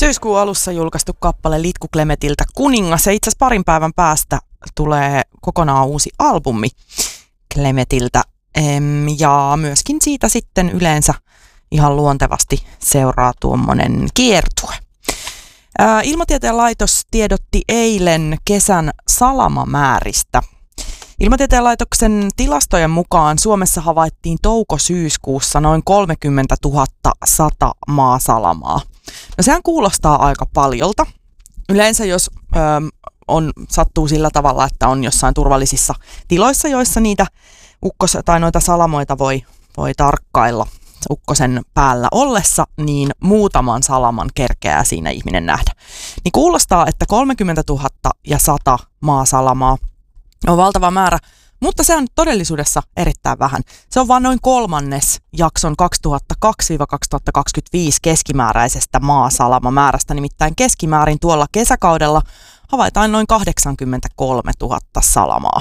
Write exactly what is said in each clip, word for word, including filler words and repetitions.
Syyskuun alussa julkaistu kappale Litku Klemetiltä Kuningas, ja itse asiassa parin päivän päästä tulee kokonaan uusi albumi Klemetiltä, ja myöskin siitä sitten yleensä ihan luontevasti seuraa tuommoinen kiertue. Ilmatieteen laitos tiedotti eilen kesän salamamääristä. Ilmatieteen laitoksen tilastojen mukaan Suomessa havaittiin touko-syyskuussa noin kolmekymmentätuhatta sata maasalamaa. No sehän kuulostaa aika paljolta. Yleensä jos ö, on, sattuu sillä tavalla, että on jossain turvallisissa tiloissa, joissa niitä ukkos- tai noita salamoita voi, voi tarkkailla ukkosen päällä ollessa, niin muutaman salaman kerkeää siinä ihminen nähdä. Niin kuulostaa, että kolmekymmentätuhatta ja sata maasalamaa on valtava määrä, mutta se on todellisuudessa erittäin vähän. Se on vain noin kolmannes jakson kaksituhattakaksi kaksituhattakaksikymmentäviisi keskimääräisestä maasalamamäärästä, nimittäin keskimäärin tuolla kesäkaudella havaitaan noin kahdeksankymmentäkolmetuhatta salamaa.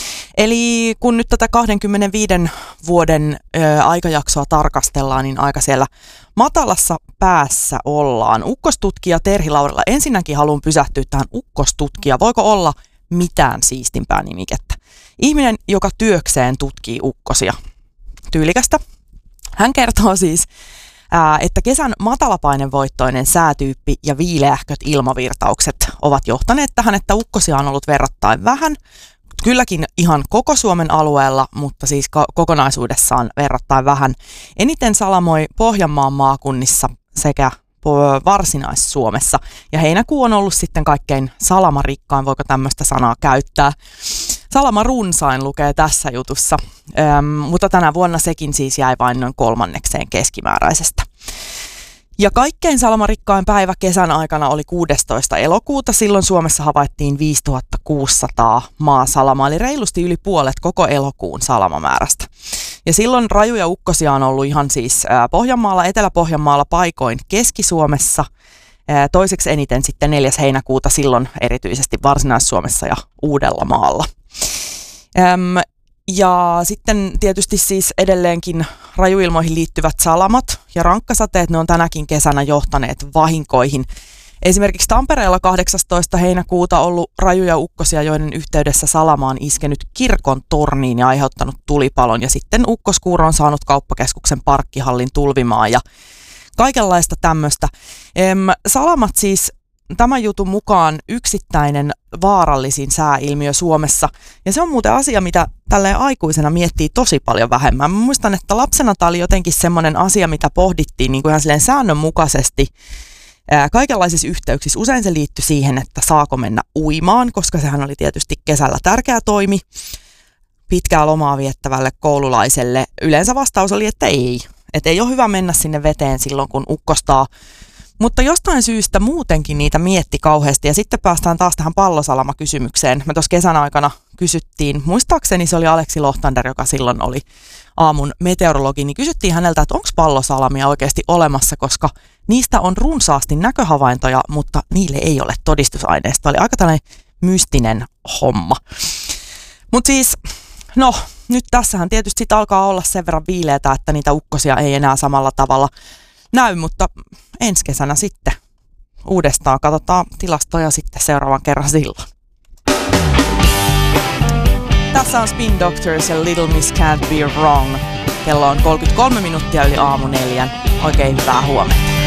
Eli kun nyt tätä kaksikymmentäviiden vuoden ö, aikajaksoa tarkastellaan, niin aika siellä matalassa päässä ollaan. Ukkostutkija Terhi Laurila, ensinnäkin haluan pysähtyä tähän ukkostutkija. Voiko olla mitään siistimpää nimikettä? Ihminen, joka työkseen tutkii ukkosia. Tyylikästä. Hän kertoo siis, ää, että kesän matalapainevoittoinen säätyyppi ja viileähköt ilmavirtaukset ovat johtaneet tähän, että ukkosia on ollut verrattain vähän. Kylläkin ihan koko Suomen alueella, mutta siis kokonaisuudessaan verrattain vähän. Eniten salamoi Pohjanmaan maakunnissa sekä Varsinais-Suomessa. Ja heinäkuu on ollut sitten kaikkein salamarikkain, voiko tämmöistä sanaa käyttää. Salamarunsain lukee tässä jutussa, Öm, mutta tänä vuonna sekin siis jäi vain noin kolmannekseen keskimääräisestä. Ja kaikkein salamarikkain päivä kesän aikana oli kuudestoista elokuuta. Silloin Suomessa havaittiin viisituhattakuusisataa maasalamaa, eli reilusti yli puolet koko elokuun salamamäärästä. Ja silloin rajuja ukkosia on ollut ihan siis Pohjanmaalla, Etelä-Pohjanmaalla, paikoin Keski-Suomessa. Toiseksi eniten sitten neljäs heinäkuuta, silloin erityisesti Varsinais-Suomessa ja Uudellamaalla. Öm, Ja sitten tietysti siis edelleenkin rajuilmoihin liittyvät salamat ja rankkasateet, ne on tänäkin kesänä johtaneet vahinkoihin. Esimerkiksi Tampereella kahdeksastoista heinäkuuta ollut rajuja ukkosia, joiden yhteydessä salama on iskenyt kirkon torniin ja aiheuttanut tulipalon. Ja sitten ukkoskuuro on saanut kauppakeskuksen parkkihallin tulvimaan ja kaikenlaista tämmöistä. Salamat siis tämän jutun mukaan yksittäinen vaarallisin sääilmiö Suomessa. Ja se on muuten asia, mitä tälleen aikuisena miettii tosi paljon vähemmän. Mä muistan, että lapsena tämä oli jotenkin semmoinen asia, mitä pohdittiin niin kuin ihan silleen säännönmukaisesti ää, kaikenlaisissa yhteyksissä. Usein se liittyi siihen, että saako mennä uimaan, koska sehän oli tietysti kesällä tärkeä toimi pitkää lomaa viettävälle koululaiselle. Yleensä vastaus oli, että ei. Että ei ole hyvä mennä sinne veteen silloin, kun ukkostaa. Mutta jostain syystä muutenkin niitä mietti kauheasti, ja sitten päästään taas tähän pallosalama-kysymykseen. Me tuossa kesän aikana kysyttiin, muistaakseni se oli Aleksi Lohtander, joka silloin oli aamun meteorologi, niin kysyttiin häneltä, että onko pallosalamia oikeasti olemassa, koska niistä on runsaasti näköhavaintoja, mutta niille ei ole todistusaineista. Oli aika tällainen mystinen homma. Mutta siis, no nyt tässähän tietysti sit alkaa olla sen verran viileätä, että niitä ukkosia ei enää samalla tavalla näy, mutta ensi kesänä sitten uudestaan katsotaan tilastoja sitten seuraavan kerran silloin. Tässä on Spin Doctors ja Little Miss Can't Be Wrong. Kello on kolmekymmentäkolme minuuttia yli aamu neljän. Oikein hyvää huomenta.